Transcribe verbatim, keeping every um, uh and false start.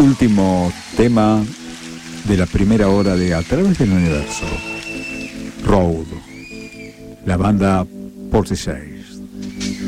último tema de la primera hora de A Través del Universo. Road, la banda Portishead.